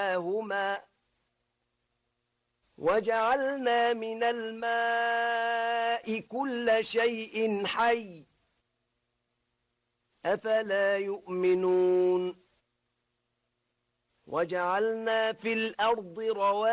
وجعلنا من الماء كل شيء حي أفلا يؤمنون وجعلنا في الأرض رواسي